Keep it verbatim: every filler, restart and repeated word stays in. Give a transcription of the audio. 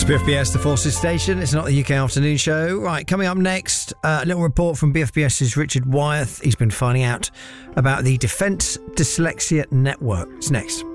It's B F B S, the Forces Station. It's not the U K afternoon show. Right, coming up next, uh, a little report from B F B S's Richard Wyeth. He's been finding out about the Defence Dyslexia Network. It's next.